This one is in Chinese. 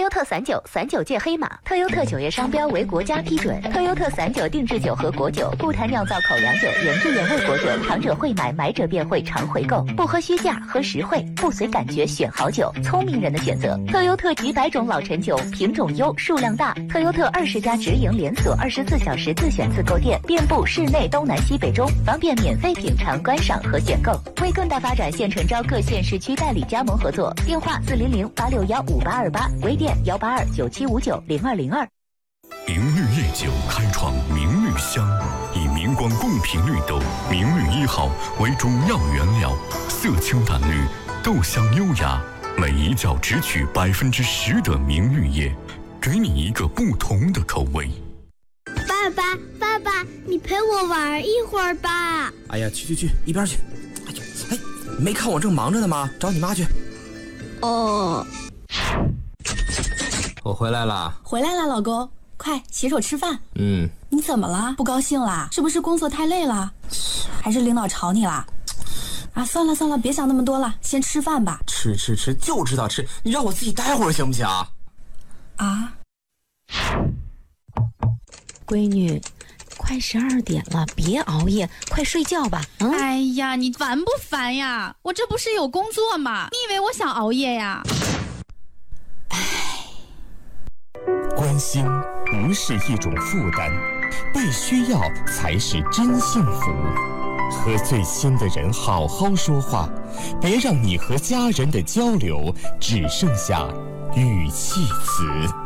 优特39界黑马，特优特9月商标为国家批准。特优特39定制酒和果酒，不谈酿造口粮酒、原汁原味果酒，尝者会买，买者便会常回购。不喝虚价，喝实惠，不随感觉选好酒，聪明人的选择。特优特几百种老陈酒，品种优，数量大。特优特20家直营连锁，24小时自选自购店，遍布市内东南西北中，方便免费品尝、观赏和选购。为更大发展，现诚招各县市区代理加盟合作，电话400-861-5828，微店182-9759-0202。 明绿夜酒开创明绿香，以明光贡品绿豆明绿1号为主要原料，色清淡绿，豆香优雅，每一角只取10%的明绿叶，给你一个不同的口味。 爸爸，你陪我玩一会儿吧。 哎呀，去，一边去。哎，你没看我正忙着呢吗？找你妈去。 哦， 我回来了， 老公，快洗手吃饭。你怎么了？不高兴啦？是不是工作太累了？还是领导吵你啦？啊，算了，别想那么多了，先吃饭吧。 吃就知道吃，你让我自己待会儿行不行？ 啊， 闺女，快12点了，别熬夜，快睡觉吧。 哎呀，你烦不烦呀？我这不是有工作吗？你以为我想熬夜呀？ 关心不是一种负担，被需要才是真幸福。和最亲的人好好说话，别让你和家人的交流只剩下语气词。